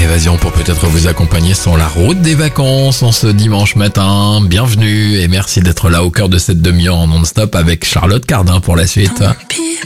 Évasion pour peut-être vous accompagner sur la route des vacances en ce dimanche matin. Bienvenue et merci d'être là au cœur de cette demi-heure en non-stop avec Charlotte Cardin pour la suite.